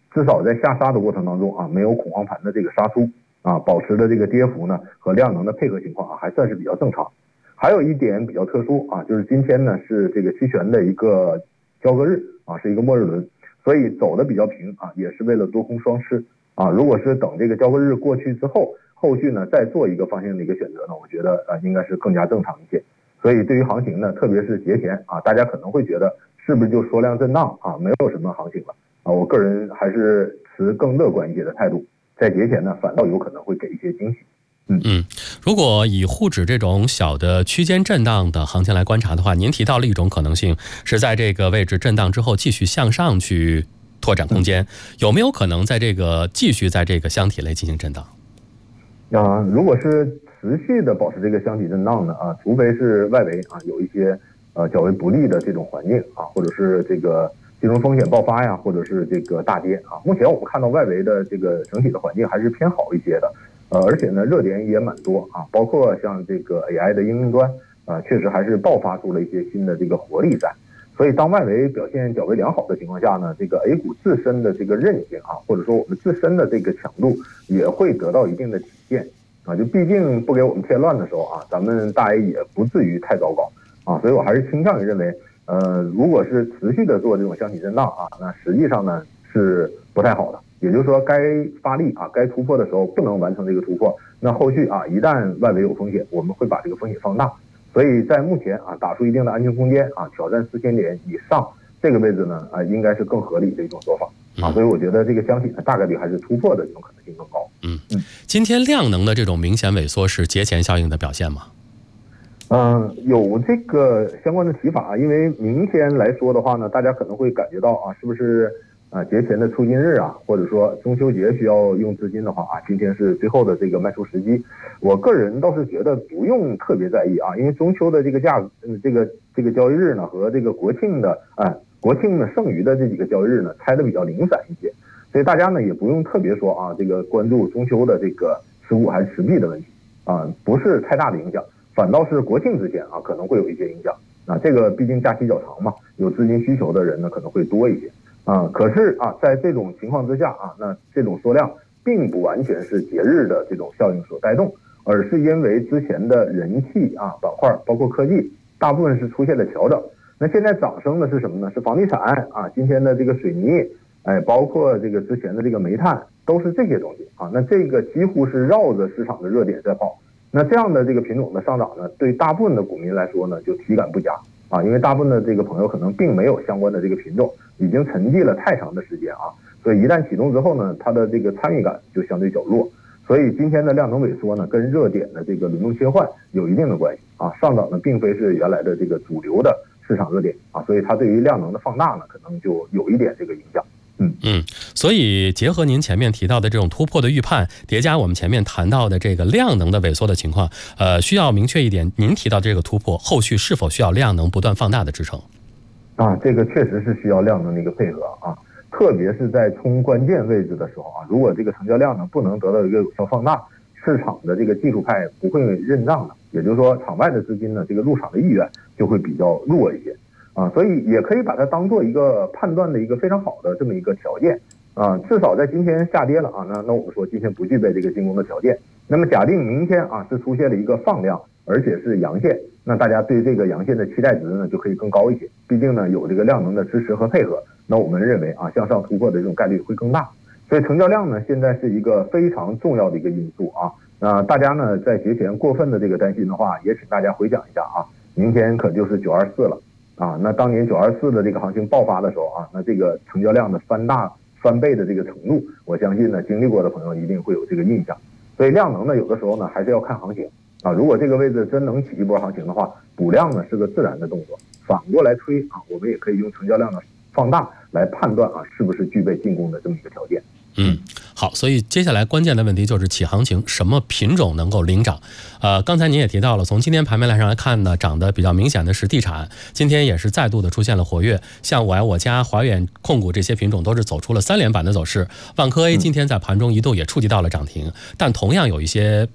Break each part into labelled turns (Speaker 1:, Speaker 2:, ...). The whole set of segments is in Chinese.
Speaker 1: 至少在下杀的过程当中啊，没有恐慌盘的这个杀出啊，保持的这个跌幅呢和量能的配合情况啊，还算是比较正常。还有一点比较特殊啊，就是今天呢是这个期权的一个交割日啊，是一个末日轮，所以走的比较平啊，也是为了多空双吃啊。如果是等这个交割日过去之后，后续呢再做一个方向的一个选择呢，我觉得应该是更加正常一些。所以对于行情呢，特别是节前啊，大家可能会觉得是不是就缩量震荡啊，没有什么行情了啊？我个人还是持更乐观一些的态度，在节前呢，反倒有可能会给一些惊喜。
Speaker 2: 如果以沪指这种小的区间震荡的行情来观察的话，您提到了一种可能性是在这个位置震荡之后继续向上去拓展空间，有没有可能在这个继续在这个箱体类进行震荡？
Speaker 1: 如果是持续的保持这个箱体震荡呢啊，除非是外围啊有一些较为不利的这种环境啊，或者是这个金融风险爆发呀，或者是这个大跌啊。目前我们看到外围的这个整体的环境还是偏好一些的，而且呢热点也蛮多啊，包括像这个 AI 的应用端啊，确实还是爆发出了一些新的这个活力在。所以当外围表现较为良好的情况下呢，这个 A 股自身的这个韧性啊，或者说我们自身的这个强度也会得到一定的体现啊。就毕竟不给我们添乱的时候啊，咱们大 A 也不至于太糟糕啊。所以我还是倾向于认为，如果是持续的做这种箱体震荡啊，那实际上呢是不太好的。也就是说，该发力啊，该突破的时候不能完成这个突破，那后续啊，一旦外围有风险，我们会把这个风险放大。所以在目前啊，打出一定的安全空间啊，挑战4000点以上这个位置呢啊，应该是更合理的一种做法啊。所以我觉得这个箱体呢，大概率还是突破的这种可能性更高。
Speaker 2: 今天量能的这种明显萎缩是节前效应的表现吗？
Speaker 1: 有这个相关的提法，因为明天来说的话呢，大家可能会感觉到啊，是不是节前的出金日啊，或者说中秋节需要用资金的话啊，今天是最后的这个卖出时机。我个人倒是觉得不用特别在意啊，因为中秋的这个这个交易日呢和这个国庆的剩余的这几个交易日呢拆的比较零散一些，所以大家呢也不用特别说啊这个关注中秋的这个持股还是持币的问题啊，不是太大的影响，反倒是国庆之前啊可能会有一些影响啊，这个毕竟假期较长嘛，有资金需求的人呢可能会多一些。可是啊，在这种情况之下啊，那这种缩量并不完全是节日的这种效应所带动，而是因为之前的人气啊板块，包括科技，大部分是出现了调整。那现在涨升的是什么呢？是房地产啊，今天的这个水泥，包括这个之前的这个煤炭，都是这些东西啊。那这个几乎是绕着市场的热点在跑。那这样的这个品种的上涨呢，对大部分的股民来说呢，就体感不佳。因为大部分的这个朋友可能并没有相关的这个品种，已经沉寂了太长的时间啊，所以一旦启动之后呢，它的这个参与感就相对较弱。所以今天的量能萎缩呢，跟热点的这个轮动切换有一定的关系啊。上涨呢，并非是原来的这个主流的市场热点啊，所以它对于量能的放大呢，可能就有一点这个影响。
Speaker 2: 所以结合您前面提到的这种突破的预判，叠加我们前面谈到的这个量能的萎缩的情况，需要明确一点，您提到这个突破后续是否需要量能不断放大的支撑？
Speaker 1: 这个确实是需要量能的一个配合啊，特别是在冲关键位置的时候啊，如果这个成交量呢不能得到一个有效放大，市场的这个技术派不会认账的，也就是说场外的资金呢这个入场的意愿就会比较弱一些。所以也可以把它当做一个判断的一个非常好的这么一个条件啊，至少在今天下跌了啊，那我们说今天不具备这个进攻的条件。那么假定明天啊是出现了一个放量，而且是阳线，那大家对这个阳线的期待值呢就可以更高一些。毕竟呢有这个量能的支持和配合，那我们认为啊向上突破的这种概率会更大。所以成交量呢现在是一个非常重要的一个因素啊。大家呢在节前过分的这个担心的话，也请大家回想一下啊，明天可就是924了。那当年924的这个行情爆发的时候啊，那这个成交量的翻倍的这个程度，我相信呢经历过的朋友一定会有这个印象。所以量能呢有的时候呢还是要看行情啊，如果这个位置真能起一波行情的话，补量呢是个自然的动作。反过来推啊，我们也可以用成交量的放大来判断啊是不是具备进攻的这么一个条件。
Speaker 2: 好，所以接下来关键的问题就是起行情，什么品种能够领涨？刚才您也提到了，从今天盘面上来看呢，涨得比较明显的是地产，今天也是再度的出现了活跃，像我爱我家、华远控股这些品种都是走出了3连板的走势。万科 A 今天在盘中一度也触及到了涨停，但同样有一些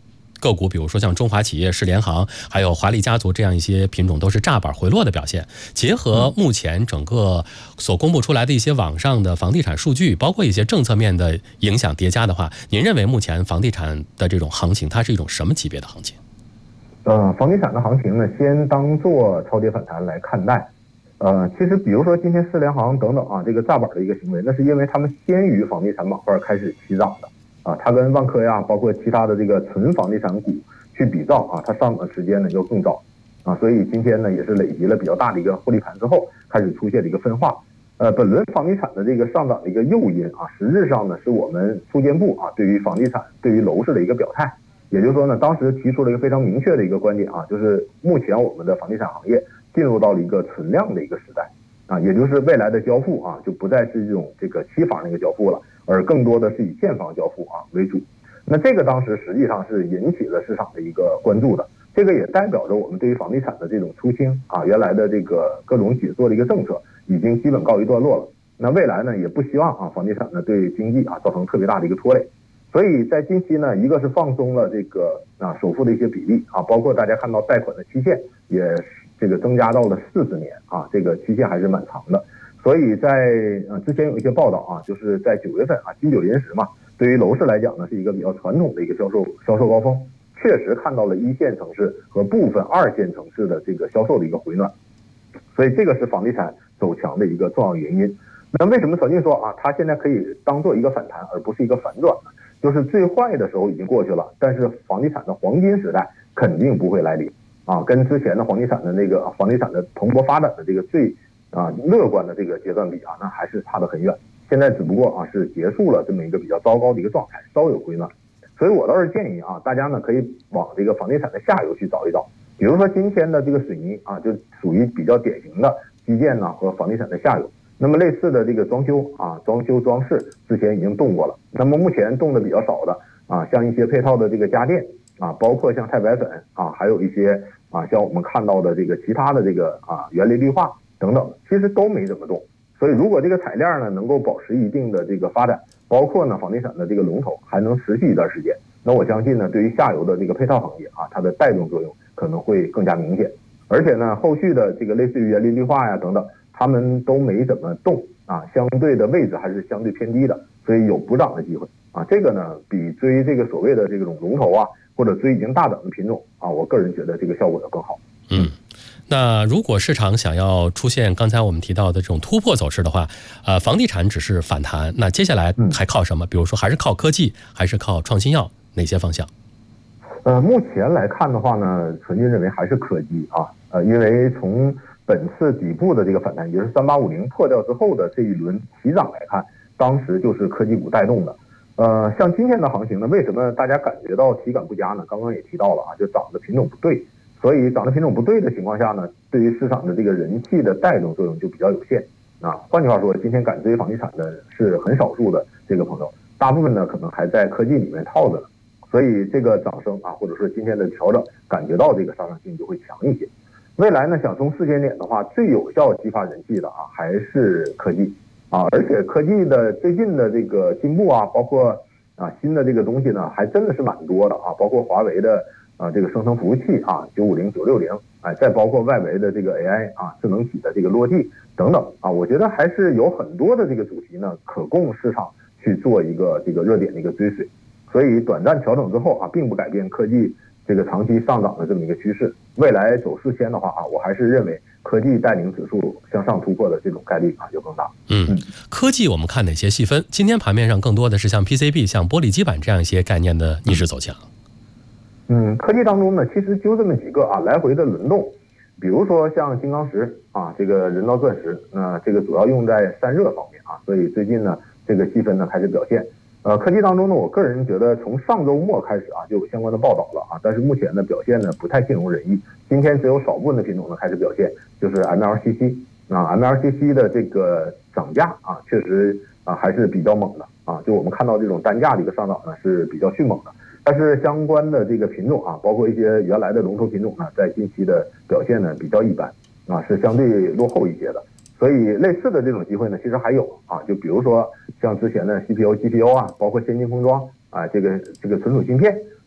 Speaker 2: 个股，比如说像中华企业、世联行，还有华丽家族这样一些品种都是炸板回落的表现。结合目前整个所公布出来的一些网上的房地产数据，包括一些政策面的影响叠加的话，您认为目前房地产的这种行情，它是一种什么级别的行情？
Speaker 1: 房地产的行情呢，先当做超跌反弹来看待。其实比如说今天世联行等等啊，这个炸板的一个行为，那是因为他们先于房地产板块开始起涨的啊，它跟万科呀，包括其他的这个纯房地产股去比照啊，它上涨的时间呢要更早啊，所以今天呢也是累积了比较大的一个获利盘之后，开始出现了一个分化。本轮房地产的这个上涨的一个诱因啊，实质上呢是我们住建部啊对于房地产、对于楼市的一个表态。也就是说呢，当时提出了一个非常明确的一个观点啊，就是目前我们的房地产行业进入到了一个存量的一个时代啊，也就是未来的交付啊，就不再是这个期房的一个交付了，而更多的是以现房交付啊为主。那这个当时实际上是引起了市场的一个关注的，这个也代表着我们对于房地产的这种出清啊，原来的这个各种紧缩的一个政策已经基本告一段落了。那未来呢，也不希望啊房地产呢对经济啊造成特别大的一个拖累。所以在近期呢，一个是放松了这个首付的一些比例啊，包括大家看到贷款的期限也这个增加到了40年啊，这个期限还是蛮长的。所以在之前有一些报道啊，就是在9月份啊，金九银十嘛，对于楼市来讲呢，是一个比较传统的一个销售高峰，确实看到了1线城市和部分2线城市的这个销售的一个回暖，所以这个是房地产走强的一个重要原因。那为什么小静说啊，它现在可以当做一个反弹，而不是一个反转呢？就是最坏的时候已经过去了，但是房地产的黄金时代肯定不会来临啊，跟之前的房地产的蓬勃发展的这个最乐观的这个阶段比啊，那还是差得很远。现在只不过啊是结束了这么一个比较糟糕的一个状态，稍有回暖。所以我倒是建议啊，大家呢可以往这个房地产的下游去找一找，比如说今天的这个水泥啊，就属于比较典型的基建呢和房地产的下游。那么类似的这个装修啊、装饰之前已经动过了，那么目前动的比较少的啊，像一些配套的这个家电啊，包括像钛白粉啊，还有一些啊像我们看到的这个其他的这个园林绿化等等，其实都没怎么动。所以如果这个产业链呢能够保持一定的这个发展，包括呢房地产的这个龙头还能持续一段时间，那我相信呢对于下游的这个配套行业啊，它的带动作用可能会更加明显。而且呢后续的这个类似于园林绿化呀等等，他们都没怎么动啊，相对的位置还是相对偏低的，所以有补涨的机会啊。这个呢，比追这个所谓的这种龙头啊，或者追已经大涨的品种啊，我个人觉得这个效果要更好。
Speaker 2: 那如果市场想要出现刚才我们提到的这种突破走势的话，房地产只是反弹，那接下来还靠什么？比如说还是靠科技，还是靠创新药，哪些方向？
Speaker 1: 目前来看的话呢，纯金认为还是科技啊，因为从本次底部的这个反弹，也就是3850破掉之后的这一轮起涨来看，当时就是科技股带动的。像今天的行情呢，为什么大家感觉到体感不佳呢？刚刚也提到了啊，就涨的品种不对，所以涨的品种不对的情况下呢，对于市场的这个人气的带动作用就比较有限啊。换句话说，今天敢追房地产的是很少数的这个朋友，大部分呢可能还在科技里面套着呢，所以这个涨升啊，或者说今天的调整，感觉到这个上涨性就会强一些。未来呢，想冲4000点的话，最有效激发人气的啊，还是科技啊，而且科技的最近的这个进步啊，包括新的这个东西呢，还真的是蛮多的啊，包括华为的这个生成服务器啊，950、960，再包括外围的这个 AI 啊，智能体的这个落地等等啊，我觉得还是有很多的这个主题呢，可供市场去做一个这个热点的一个追随，所以短暂调整之后啊，并不改变科技这个长期上涨的这么一个趋势。未来走4000的话啊，我还是认为科技带领指数向上突破的这种概率啊就更大。
Speaker 2: 科技我们看哪些细分？今天盘面上更多的是像 PCB、像玻璃基板这样一些概念的逆势走强。
Speaker 1: 科技当中呢，其实就这么几个啊，来回的轮动。比如说像金刚石啊，这个人造钻石，这个主要用在散热方面啊，所以最近呢这个细分呢开始表现。科技当中呢，我个人觉得从上周末开始啊就有相关的报道了啊，但是目前的表现呢不太尽如人意。今天只有少部分的品种呢开始表现，就是 MLCC MLCC 的这个涨价啊，确实还是比较猛的啊，就我们看到这种单价的一个上涨呢是比较迅猛的。但是相关的这个品种啊，包括一些原来的龙头品种呢，在近期的表现呢比较一般啊，是相对落后一些的。所以类似的这种机会呢，其实还有啊，就比如说像之前的 CPU、GPU 啊，包括先进封装啊，这个存储芯片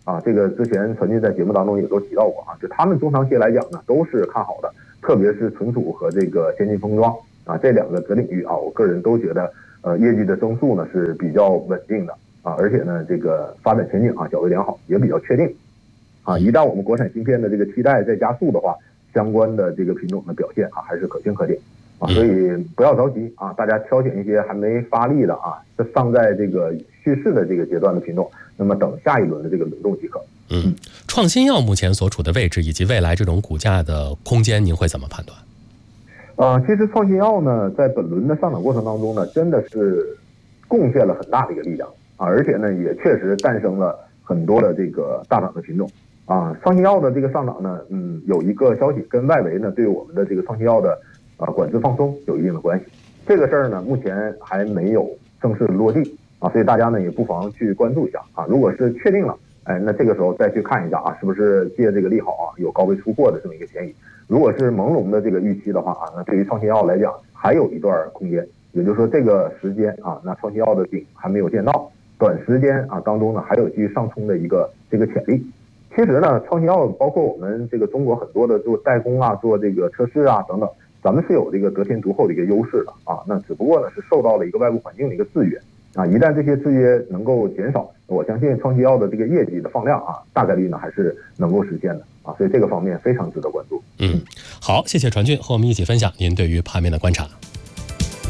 Speaker 1: 啊，这个之前传俊在节目当中也都提到过啊，就他们中长期来讲呢都是看好的，特别是存储和这个先进封装啊这两个子领域啊，我个人都觉得业绩的增速呢是比较稳定的啊，而且呢这个发展前景啊较为良好，也比较确定啊。一旦我们国产芯片的这个期待再加速的话，相关的这个品种的表现啊还是可圈可点啊，所以不要着急啊，大家挑选一些还没发力的啊，尚在这个蓄势的这个阶段的品种，那么等下一轮的这个轮动即可。
Speaker 2: 创新药目前所处的位置以及未来这种股价的空间，您会怎么判断？
Speaker 1: 其实创新药呢，在本轮的上涨过程当中呢，真的是贡献了很大的一个力量啊，而且呢，也确实诞生了很多的这个大涨的品种啊。创新药的这个上涨呢，有一个消息跟外围呢对我们的这个创新药的管制放松有一定的关系。这个事儿呢，目前还没有正式落地啊，所以大家呢也不妨去关注一下啊。如果是确定了，那这个时候再去看一下啊，是不是借这个利好啊，有高位出货的这么一个嫌疑。如果是朦胧的这个预期的话啊，那对于创新药来讲还有一段空间，也就是说这个时间啊，那创新药的顶还没有见到，短时间啊当中呢还有继续上冲的一个这个潜力。其实呢，创新药包括我们这个中国很多的做代工啊、做这个测试啊等等，咱们是有这个得天独厚的一个优势的啊。那只不过呢是受到了一个外部环境的一个制约啊。一旦这些制约能够减少，我相信创新药的这个业绩的放量啊，大概率呢还是能够实现的啊。所以这个方面非常值得关注。
Speaker 2: 好，谢谢传俊和我们一起分享您对于盘面的观察。